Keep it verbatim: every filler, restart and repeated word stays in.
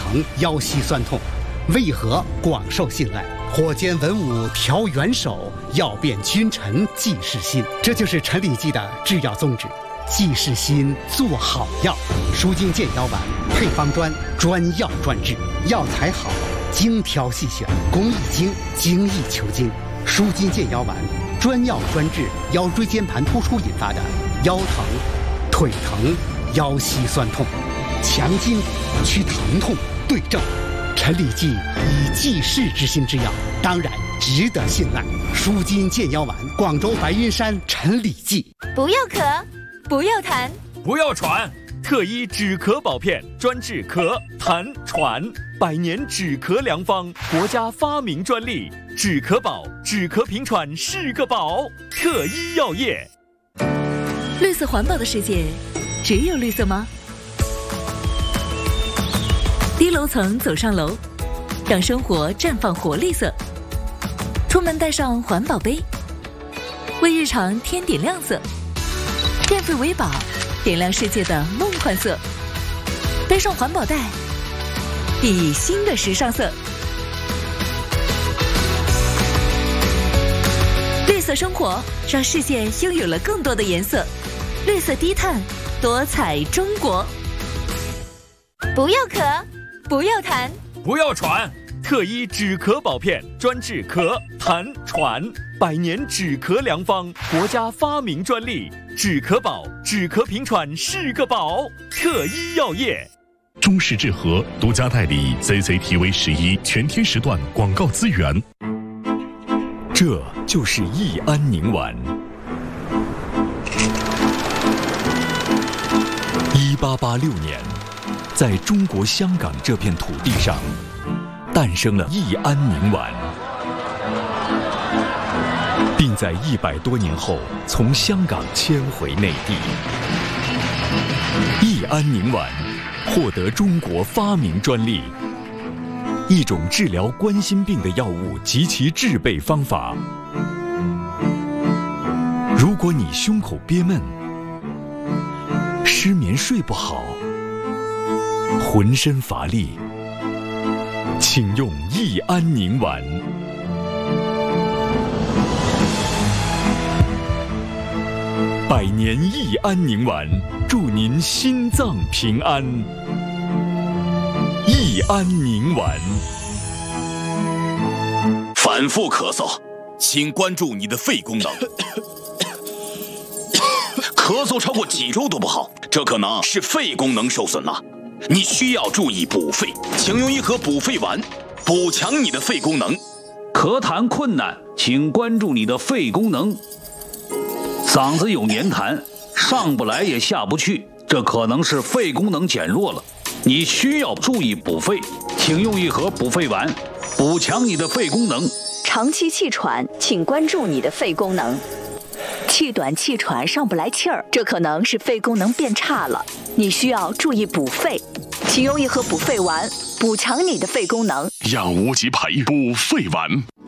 疼、腰膝酸痛，为何广受信赖？火煎文武调元首，药变君臣济世心。这就是陈李济的制药宗旨。济世心，做好药。舒筋健腰丸配方专，专药专治，药材好，精挑细选，工艺精，精益求精。舒筋健腰丸专药专治腰椎间盘突出引发的腰疼、腿疼、腰膝酸痛，强筋骨，祛疼痛，对症。陈李济以济世之心之药，当然值得信赖。舒筋健腰丸，广州白云山陈李济。 不要咳，不要痰， 不要喘，特医止咳保片，专治咳、痰、喘，百年止咳良方，国家发明专利，止咳宝，止咳平喘是个宝。特医药业。 绿色环保的世界，只有绿色吗？低楼层走上楼，让生活绽放活绿色。出门带上环保杯，为日常添点亮色。电费为宝，点亮世界的梦幻色。背上环保袋，熠熠新的时尚色。绿色生活让世界拥有了更多的颜色。绿色低碳，多彩中国。 不要咳，不要痰， 不要喘，特医止咳保片，专治咳、痰、喘，百年止咳良方，国家发明专利，止咳宝，止咳平喘是个宝。特医药业。 中式治和独家代理 Z Z T V 十一全天时段广告资源。 这就是益安宁丸。一八八六年，在中国香港这片土地上，诞生了益安宁丸，并在一百多年后从香港迁回内地。益安宁丸获得中国发明专利，一种治疗冠心病的药物及其制备方法。如果你胸口憋闷、失眠睡不好、浑身乏力，请用益安宁丸。百年益安宁丸，祝您心脏平安。益安宁丸。 反复咳嗽，请关注你的肺功能。咳嗽超过几周都不好，这可能是肺功能受损了。你需要注意补肺，请用一盒补肺丸，补强你的肺功能。 咳痰困难，请关注你的肺功能。嗓子有黏痰，上不来也下不去，这可能是肺功能减弱了。你需要注意补肺，请用一盒补肺丸，补强你的肺功能。 长期气喘，请关注你的肺功能。气短气喘上不来气儿，这可能是肺功能变差了，你需要注意补肺，请用一盒补肺丸，补强你的肺功能。 养无极培补肺丸。